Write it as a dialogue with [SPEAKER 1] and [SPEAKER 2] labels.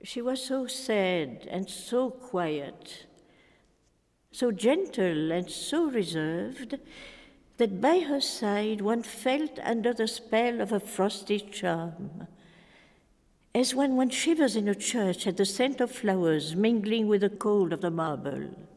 [SPEAKER 1] She was so sad and so quiet, so gentle and so reserved, that by her side one felt under the spell of a frosty charm, as when one shivers in a church at the scent of flowers mingling with the cold of the marble.